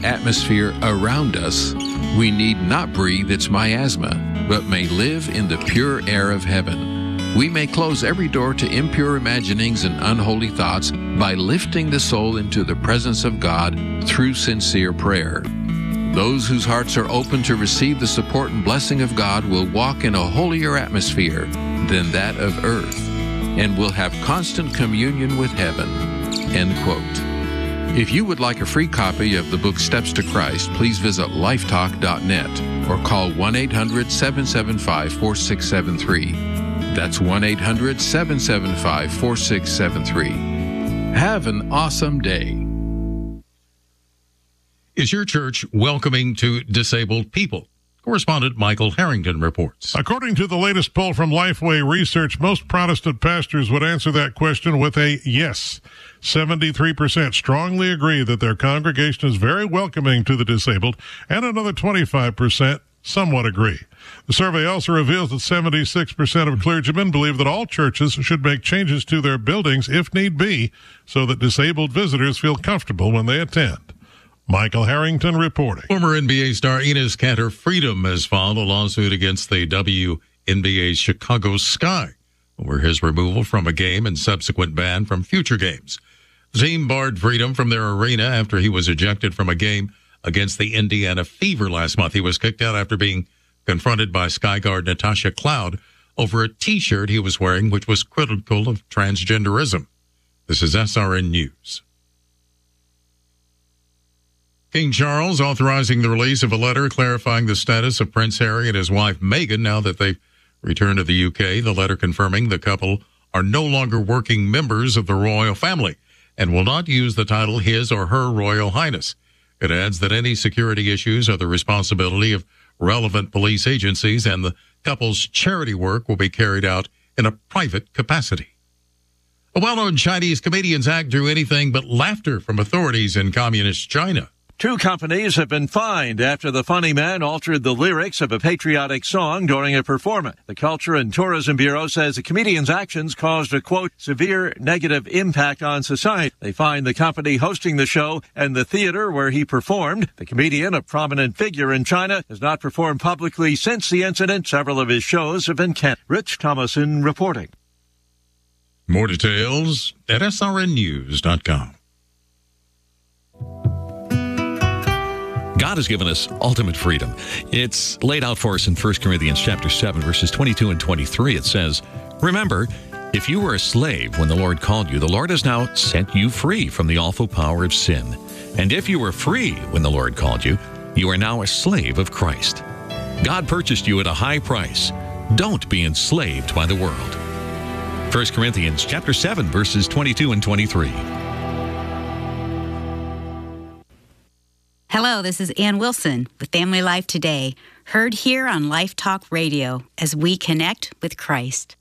atmosphere around us, we need not breathe its miasma, but may live in the pure air of heaven. We may close every door to impure imaginings and unholy thoughts by lifting the soul into the presence of God through sincere prayer. Those whose hearts are open to receive the support and blessing of God will walk in a holier atmosphere than that of earth and will have constant communion with heaven." End quote. If you would like a free copy of the book Steps to Christ, please visit lifetalk.net or call 1-800-775-4673. That's 1-800-775-4673. Have an awesome day. Is your church welcoming to disabled people? Correspondent Michael Harrington reports. According to the latest poll from Lifeway Research, most Protestant pastors would answer that question with a yes. 73% strongly agree that their congregation is very welcoming to the disabled, and another 25% somewhat agree. The survey also reveals that 76% of clergymen believe that all churches should make changes to their buildings if need be, so that disabled visitors feel comfortable when they attend. Michael Harrington reporting. Former NBA star Enes Kanter Freedom has filed a lawsuit against the WNBA's Chicago Sky over his removal from a game and subsequent ban from future games. The team barred Freedom from their arena after he was ejected from a game against the Indiana Fever last month. He was kicked out after being confronted by Sky guard Natasha Cloud over a T-shirt he was wearing, which was critical of transgenderism. This is SRN News. King Charles authorizing the release of a letter clarifying the status of Prince Harry and his wife Meghan now that they've returned to the UK. The letter confirming the couple are no longer working members of the royal family and will not use the title His or Her Royal Highness. It adds that any security issues are the responsibility of relevant police agencies and the couple's charity work will be carried out in a private capacity. A well-known Chinese comedian's act drew anything but laughter from authorities in communist China. 2 companies have been fined after the funny man altered the lyrics of a patriotic song during a performance. The Culture and Tourism Bureau says the comedian's actions caused a, quote, severe negative impact on society. They fined the company hosting the show and the theater where he performed. The comedian, a prominent figure in China, has not performed publicly since the incident. Several of his shows have been canceled. Rich Thomason reporting. More details at srnnews.com. God has given us ultimate freedom. It's laid out for us in 1 Corinthians chapter 7, verses 22 and 23. It says, "Remember, if you were a slave when the Lord called you, the Lord has now set you free from the awful power of sin. And if you were free when the Lord called you, you are now a slave of Christ. God purchased you at a high price. Don't be enslaved by the world." 1 Corinthians chapter 7, verses 22 and 23. Hello, this is Ann Wilson with Family Life Today, heard here on Life Talk Radio as we connect with Christ.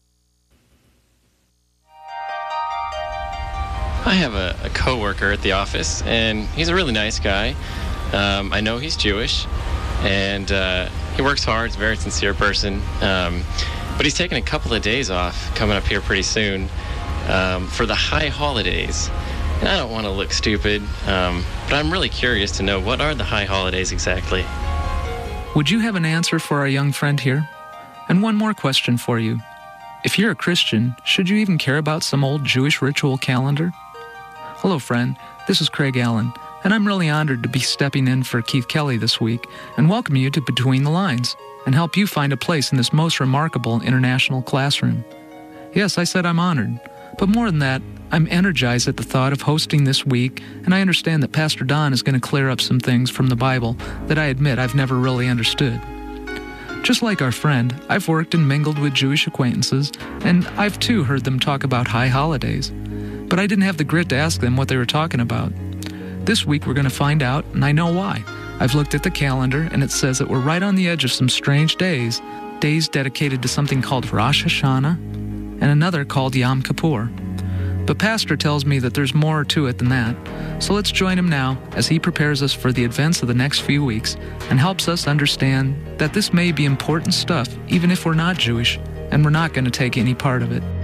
I have a coworker at the office, and he's a really nice guy. I know he's Jewish, and he works hard. He's a very sincere person, but he's taking a couple of days off coming up here pretty soon for the high holidays. And I don't want to look stupid, but I'm really curious to know, what are the high holidays exactly? Would you have an answer for our young friend here? And one more question for you. If you're a Christian, should you even care about some old Jewish ritual calendar? Hello, friend. This is Craig Allen, and I'm really honored to be stepping in for Keith Kelly this week and welcome you to Between the Lines and help you find a place in this most remarkable international classroom. Yes, I said I'm honored. But more than that, I'm energized at the thought of hosting this week, and I understand that Pastor Don is going to clear up some things from the Bible that I admit I've never really understood. Just like our friend, I've worked and mingled with Jewish acquaintances, and I've too heard them talk about high holidays. But I didn't have the grit to ask them what they were talking about. This week we're going to find out, and I know why. I've looked at the calendar, and it says that we're right on the edge of some strange days dedicated to something called Rosh Hashanah, and another called Yom Kippur. But Pastor tells me that there's more to it than that. So let's join him now as he prepares us for the events of the next few weeks and helps us understand that this may be important stuff even if we're not Jewish and we're not going to take any part of it.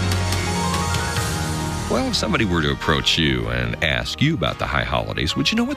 Well, if somebody were to approach you and ask you about the high holidays, would you know what